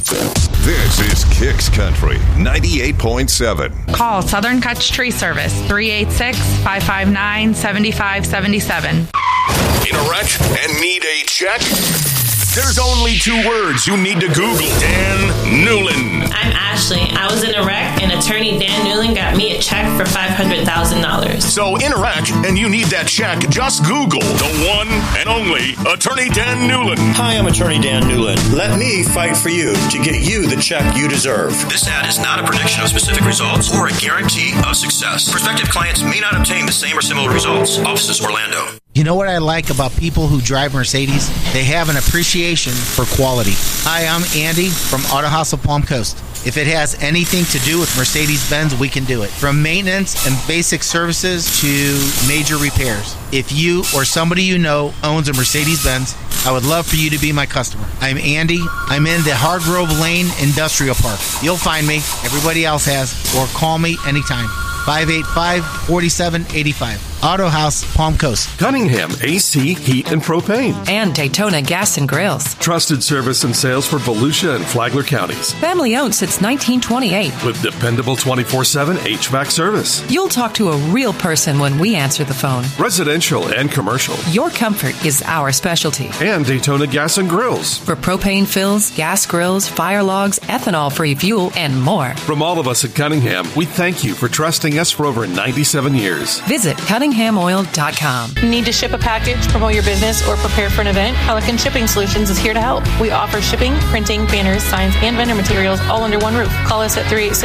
This is Kicks Country 98.7. Call Southern Kutch Tree Service 386-559-7577. In a wreck and need a check? There's only two words you need to Google. Dan Newlin. I'm Ashley. I was in a wreck, and attorney Dan Newlin got me a check for $500,000. So in a wreck and you need that check, just Google the one and only attorney Dan Newlin. Hi, I'm attorney Dan Newlin. Let me fight for you to get you the check you deserve. This ad is not a prediction of specific results or a guarantee of success. Prospective clients may not obtain the same or similar results. Offices Orlando. You know what I like about people who drive Mercedes? They have an appreciation for quality. Hi, I'm Andy from Auto House of Palm Coast. If it has anything to do with Mercedes-Benz, we can do it. From maintenance and basic services to major repairs. If you or somebody you know owns a Mercedes-Benz, I would love for you to be my customer. I'm Andy. I'm in the Hargrove Lane Industrial Park. You'll find me. Everybody else has. Or call me anytime. 585-4785. Auto House, Palm Coast. Cunningham, AC, Heat, and Propane. And Daytona Gas and Grills. Trusted service and sales for Volusia and Flagler counties. Family owned since 1928. With dependable 24/7 HVAC service. You'll talk to a real person when we answer the phone. Residential and commercial. Your comfort is our specialty. And Daytona Gas and Grills. For propane fills, gas grills, fire logs, ethanol-free fuel, and more. From all of us at Cunningham, we thank you for trusting us for over 97 years. Visit CunninghamOil.com. Need to ship a package, promote your business, or prepare for an event? Pelican Shipping Solutions is here to help. We offer shipping, printing, banners, signs, and vendor materials all under one roof. Call us at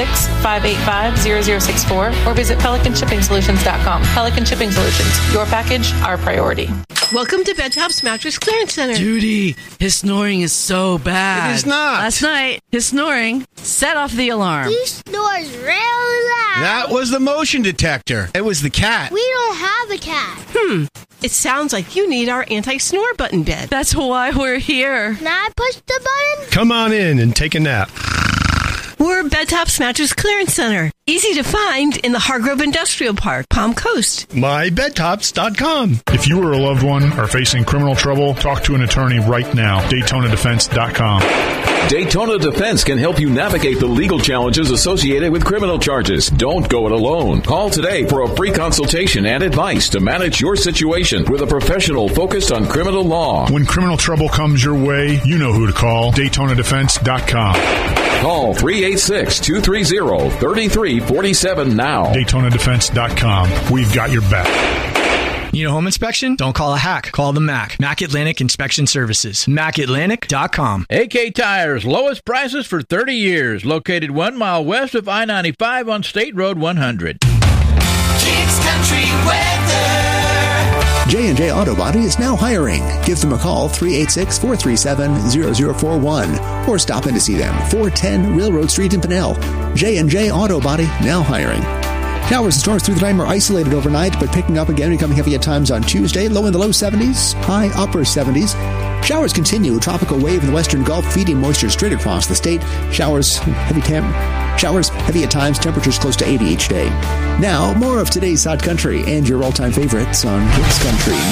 386-585-0064 or visit PelicanShippingSolutions.com. Pelican Shipping Solutions. Your package, our priority. Welcome to Bedtop's Mattress Clearance Center. Judy, his snoring is so bad. It is not. Last night, his snoring set off the alarm. He snores really loud. That was the motion detector. It was the cat. We don't have a cat. It sounds like you need our anti-snore button bed. That's why we're here. Can I push the button? Come on in and take a nap. We're Bedtop's Mattress Clearance Center. Easy to find in the Hargrove Industrial Park, Palm Coast. MyBedtops.com. If you or a loved one are facing criminal trouble, talk to an attorney right now. DaytonaDefense.com. Daytona Defense can help you navigate the legal challenges associated with criminal charges. Don't go it alone. Call today for a free consultation and advice to manage your situation with a professional focused on criminal law. When criminal trouble comes your way, you know who to call. DaytonaDefense.com. Call 386-230-3347 now. DaytonaDefense.com. We've got your back. Need a home inspection? Don't call a hack. Call the MAC. MAC Atlantic Inspection Services. MacAtlantic.com. AK Tires. Lowest prices for 30 years. Located 1 mile west of I-95 on State Road 100. Kicks Country Weather. J&J Auto Body is now hiring. Give them a call, 386-437-0041, or stop in to see them, 410 Railroad Street in Pinnell. J&J Auto Body, now hiring. Showers and storms through the night are isolated overnight, but picking up again, becoming heavy at times on Tuesday. Low in the low 70s, high upper 70s. Showers continue. Tropical wave in the western Gulf, feeding moisture straight across the state. Showers heavy at times, temperatures close to 80 each day. Now, more of today's Hot Country and your all-time favorites on Kicks Country